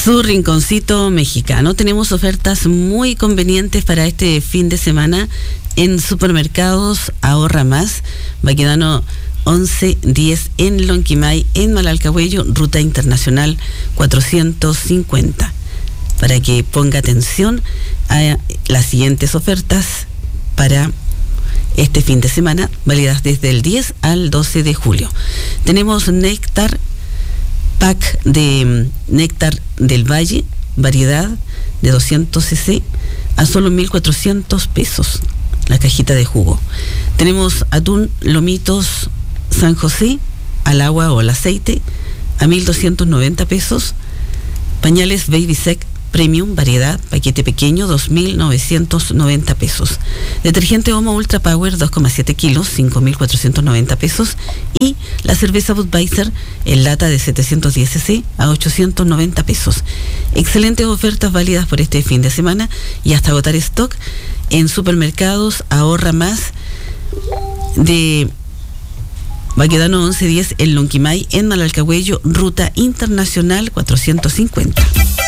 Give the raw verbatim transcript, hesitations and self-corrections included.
Su rinconcito mexicano. Tenemos ofertas muy convenientes para este fin de semana en supermercados Ahorra Más, Baquedano once diez en Lonquimay, en Malalcahuello, ruta internacional cuatrocientos cincuenta. Para que ponga atención a las siguientes ofertas para este fin de semana, válidas desde el diez al doce de julio. Tenemos néctar, pack de néctar del Valle, variedad de doscientos centilitros a solo mil cuatrocientos pesos la cajita de jugo. Tenemos atún lomitos San José al agua o al aceite a mil doscientos noventa pesos. Pañales Baby Sec Premium, variedad, paquete pequeño, dos mil novecientos noventa pesos. Detergente Omo Ultra Power, dos coma siete kilos, cinco mil cuatrocientos noventa pesos. Y la cerveza Budweiser en lata de setecientos diez centilitros a ochocientos noventa pesos. Excelentes ofertas válidas por este fin de semana y hasta agotar stock en supermercados Ahorra Más de Baquedano once diez en Lonquimay, en Malalcahuello, ruta internacional cuatrocientos cincuenta.